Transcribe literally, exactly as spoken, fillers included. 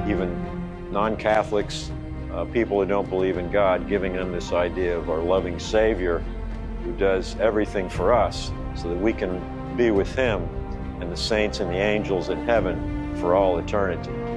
even non-Catholics, uh, people who don't believe in God, giving them this idea of our loving Savior who does everything for us so that we can be with Him and the saints and the angels in heaven for all eternity.